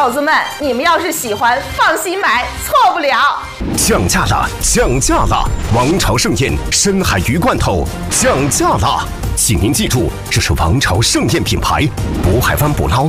手子们，你们要是喜欢，放心买，错不了。 降价了，降价了！王朝盛宴深海鱼罐头降价了，请您记住，这是王朝盛宴品牌渤海湾捕捞